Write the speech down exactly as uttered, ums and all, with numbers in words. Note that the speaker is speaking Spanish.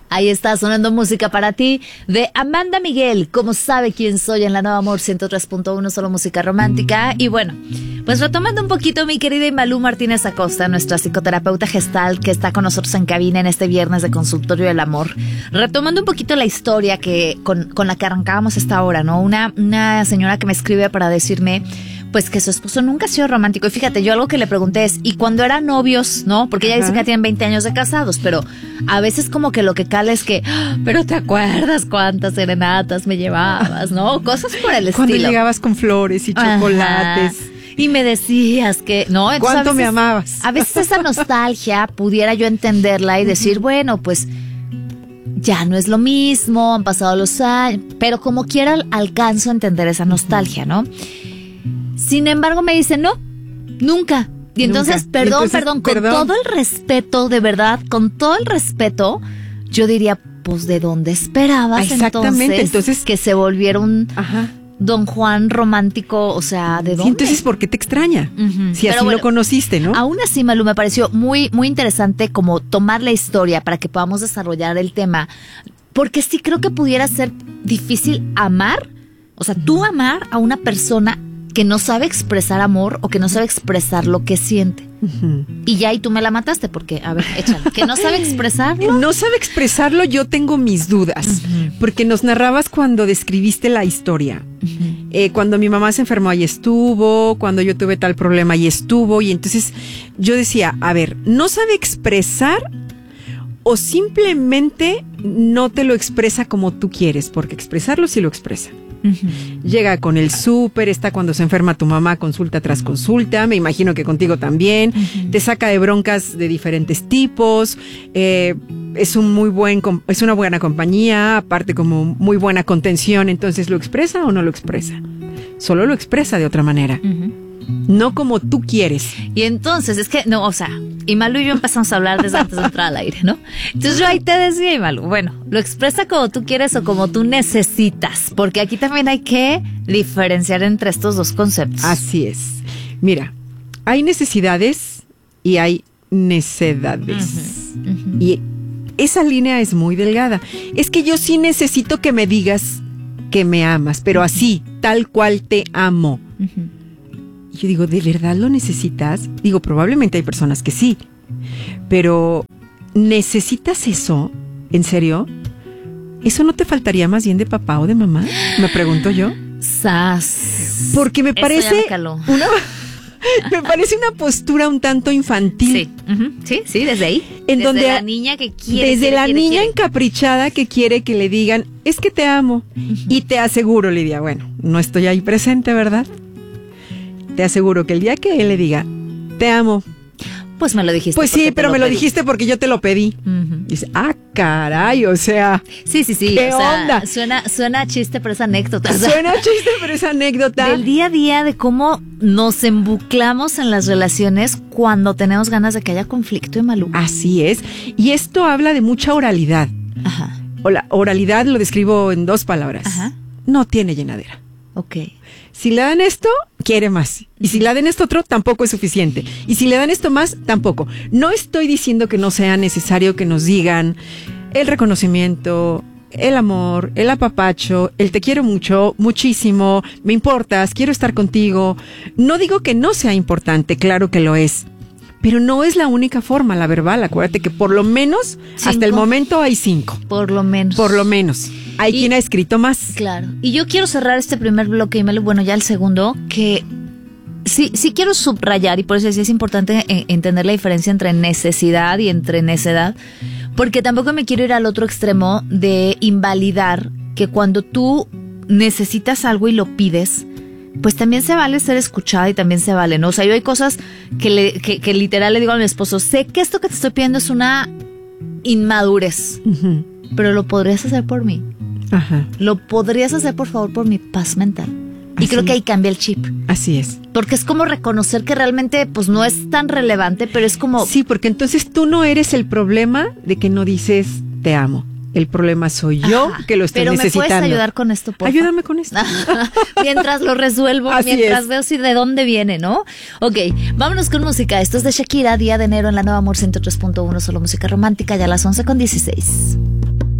Ahí está sonando música para ti de Amanda Miguel, como sabe quién soy en la Nueva Amor ciento tres punto uno, solo música romántica. Y bueno, pues retomando un poquito, mi querida Imalú Martínez Acosta, nuestra psicoterapeuta gestal que está con nosotros en cabina en este viernes de Consultorio del Amor, retomando un poquito la historia que con, con la que arrancábamos esta hora, ¿no? Una, una señora que me escribe para decirme pues que su esposo nunca ha sido romántico. Y fíjate, yo algo que le pregunté es, ¿y cuando eran novios, no? Porque ella dice que ya tienen veinte años de casados, pero a veces como que lo que cala es que, ¡ah! Pero ¿te acuerdas cuántas serenatas me llevabas, no? Cosas por el Cuando estilo. llegabas con flores y chocolates. Ajá. Y me decías que, ¿no? Entonces, ¿cuánto a veces, me amabas? A veces esa nostalgia pudiera yo entenderla y decir, bueno, pues ya no es lo mismo, han pasado los años, pero como quiera alcanzo a entender esa nostalgia, ¿no? Sin embargo, me dice, no, nunca. Y entonces, Nunca. perdón, Entonces, perdón, con perdón. todo el respeto, de verdad, con todo el respeto, yo diría, pues, ¿de dónde esperabas Exactamente, entonces, entonces que se volviera un Ajá. Don Juan romántico? O sea, ¿de dónde? Sí, entonces, ¿por qué te extraña? Uh-huh. Si así Pero bueno, lo conociste, ¿no? Aún así, Malú, me pareció muy, muy interesante como tomar la historia para que podamos desarrollar el tema, porque sí creo que pudiera ser difícil amar, o sea, tú amar a una persona que no sabe expresar amor o que no sabe expresar lo que siente. Uh-huh. Y ya, y tú me la mataste porque, a ver, échale, que no sabe expresarlo. No sabe expresarlo, yo tengo mis dudas, Uh-huh. porque nos narrabas cuando describiste la historia. Uh-huh. Eh, cuando mi mamá se enfermó, ahí estuvo, cuando yo tuve tal problema, ahí estuvo, y entonces yo decía, a ver, ¿no sabe expresar o simplemente no te lo expresa como tú quieres? Porque expresarlo sí lo expresa. Uh-huh. Llega con el súper, está cuando se enferma tu mamá, consulta tras consulta, me imagino que contigo también, Uh-huh. te saca de broncas de diferentes tipos, eh, es un muy buen, es una buena compañía, aparte como muy buena contención. Entonces, ¿lo expresa o no lo expresa? Solo lo expresa de otra manera, Uh-huh. no como tú quieres. Y entonces, es que, no, o sea, Imalú y yo empezamos a hablar desde antes de entrar al aire, ¿no? Entonces yo ahí te decía, Imalú, bueno, lo expresa como tú quieres o como tú necesitas, porque aquí también hay que diferenciar entre estos dos conceptos. Así es. Mira, hay necesidades y hay necedades. Uh-huh. Uh-huh. Y esa línea es muy delgada. Es que yo sí necesito que me digas que me amas, pero así, tal cual te amo. Uh-huh. Y yo digo, ¿de verdad lo necesitas? Digo, probablemente hay personas que sí, pero ¿necesitas eso? ¿En serio? ¿Eso no te faltaría más bien de papá o de mamá? Me pregunto yo. Sas. Porque me Eso parece ya me caló. una me parece una postura un tanto infantil. Sí, uh-huh. sí, sí, desde ahí. En desde donde la niña que quiere. Desde quiere, la quiere, niña quiere. encaprichada que quiere que le digan, es que te amo. Uh-huh. Y te aseguro, Lidia, bueno, no estoy ahí presente, ¿verdad? Te aseguro que el día que él le diga, te amo. Pues me lo dijiste. Pues sí, pero lo me lo pedí. dijiste porque yo te lo pedí. Uh-huh. Dice, ah, caray, o sea. Sí, sí, sí. ¿Qué o sea, onda? Suena, suena chiste, pero es anécdota. O sea, Suena chiste, pero es anécdota. del día a día, de cómo nos embuclamos en las relaciones cuando tenemos ganas de que haya conflicto, Imalú. Así es. Y esto habla de mucha oralidad. Ajá. O la oralidad lo describo en dos palabras. Ajá. No tiene llenadera. Ok. Si le dan esto, quiere más. Y si le dan esto otro, tampoco es suficiente. Y si le dan esto más, tampoco. No estoy diciendo que no sea necesario que nos digan el reconocimiento, el amor, el apapacho, el te quiero mucho, muchísimo, me importas, quiero estar contigo. No digo que no sea importante, claro que lo es. Pero no es la única forma, la verbal. Acuérdate que por lo menos, Cinco. hasta el momento hay cinco. Por lo menos. Por lo menos. Hay Y- quien ha escrito más. Claro. Y yo quiero cerrar este primer bloque, Imalú, bueno, ya el segundo, que sí, sí quiero subrayar, y por eso sí es importante eh, entender la diferencia entre necesidad y entre necedad, porque tampoco me quiero ir al otro extremo de invalidar que cuando tú necesitas algo y lo pides, pues también se vale ser escuchada y también se vale, ¿no? O sea, yo hay cosas que, le, que, que literal le digo a mi esposo, sé que esto que te estoy pidiendo es una inmadurez, Uh-huh. pero lo podrías hacer por mí. Ajá. Lo podrías hacer, por favor, por mi paz mental. Y Así. creo que ahí cambia el chip. Así es. Porque es como reconocer que realmente pues no es tan relevante, pero es como... Sí, porque entonces tú no eres el problema de que no dices te amo. El problema soy yo, Ajá, que lo estoy pero necesitando. ¿me puedes ayudar con esto, por favor? Ayúdame con esto. Mientras lo resuelvo, Así mientras es. veo si de dónde viene, ¿no? Ok, vámonos con música. Esto es de Shakira, Día de Enero en la Nueva Amor ciento tres punto uno, solo música romántica, ya a las once con dieciséis.